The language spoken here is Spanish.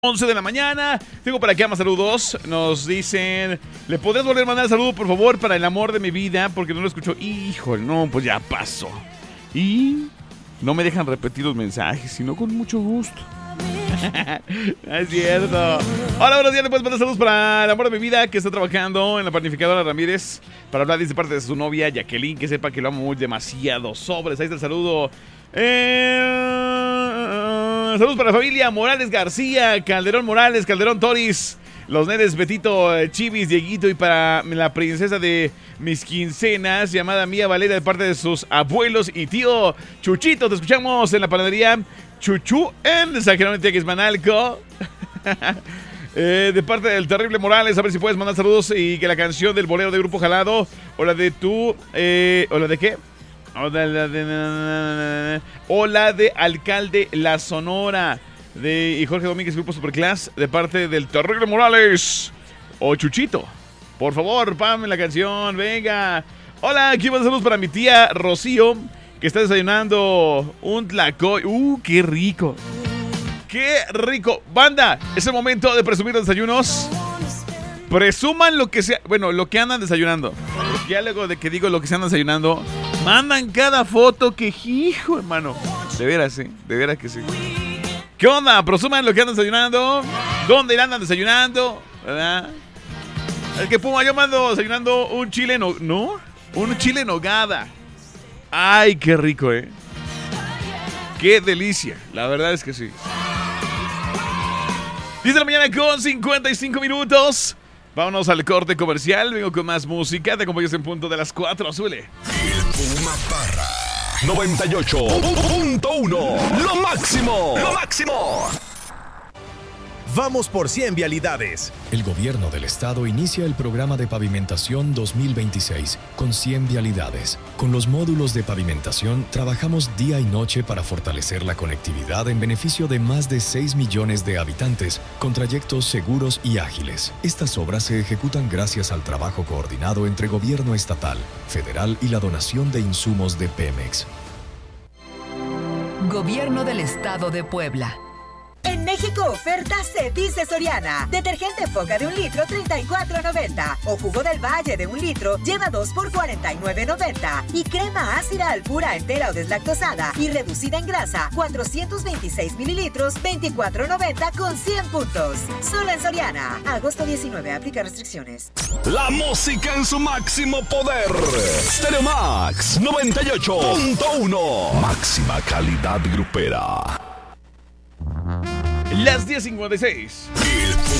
11 de la mañana. Tengo para acá más saludos. Nos dicen, ¿le podrías volver a mandar saludo, por favor, para el amor de mi vida? Porque no lo escucho. Híjole, no, pues ya pasó. Y no me dejan repetir los mensajes, sino con mucho gusto. Es cierto. Hola, buenos días. Le puedes mandar saludos para el amor de mi vida, que está trabajando en la panificadora Ramírez, para hablar de parte de su novia Jacqueline, que sepa que lo amo muy demasiado. Sobres, ahí está el saludo. Saludos para la familia Morales García, Calderón Morales, Calderón Toris, los nenes Betito, Chivis, Dieguito, y para la princesa de mis quincenas, llamada Mía Valera, de parte de sus abuelos y tío Chuchito. Te escuchamos en la panadería Chuchú en Sacramento, Manalco. De parte del terrible Morales, a ver si puedes mandar saludos y que la canción del bolero de Grupo Jalado, o la de tú, o la de qué, o la de Alcalde La Sonora, y Jorge Domínguez, Grupo Superclass, de parte del terrible Morales o Chuchito. Por favor, pame la canción, venga. Hola, aquí van saludos para mi tía Rocío, que está desayunando un tlacoy. ¡Qué rico! ¡Qué rico! Banda, es el momento de presumir los desayunos. Presuman lo que sea, bueno, lo que andan desayunando. Ya luego de que digo lo que se andan desayunando, mandan cada foto que, hijo, hermano. De veras, de veras que sí. ¿Qué onda? Presuman lo que andan desayunando. ¿Dónde andan desayunando? ¿Verdad? El que Puma, yo mando desayunando un chile, ¿no? Un chile en nogada. Ay, qué rico, qué delicia. La verdad es que sí. 10 de la mañana con 55 minutos. Vámonos al corte comercial. Vengo con más música. Te acompañas en punto de las 4. Súbele. El Puma Parra 98.1. Lo máximo. Lo máximo. Vamos por 100 vialidades. El gobierno del estado inicia el programa de pavimentación 2026 con 100 vialidades. Con los módulos de pavimentación trabajamos día y noche para fortalecer la conectividad en beneficio de más de 6 millones de habitantes con trayectos seguros y ágiles. Estas obras se ejecutan gracias al trabajo coordinado entre gobierno estatal, federal y la donación de insumos de Pemex. Gobierno del Estado de Puebla. En México oferta se dice Soriana. Detergente Foca de 1 litro, $34.90. O jugo del Valle de 1 litro, lleva 2 por $49.90. Y crema ácida Alpura entera o deslactosada y reducida en grasa, 426 mililitros, $24.90 con 100 puntos. Solo en Soriana. Agosto 19, aplica restricciones. La música en su máximo poder. Stereo Max 98.1. Máxima calidad grupera. Las 10:56. El